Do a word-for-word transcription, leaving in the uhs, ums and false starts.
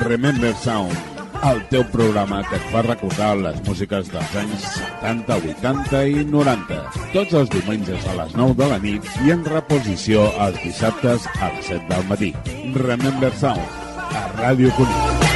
Remember Sound, el teu programa que et fa recordar les músiques dels anys setanta, vuitanta i noranta. Tots els diumenges a les nou de la nit i en reposició els dissabtes a les set del matí. Remember Sound, a Ràdio Cunit.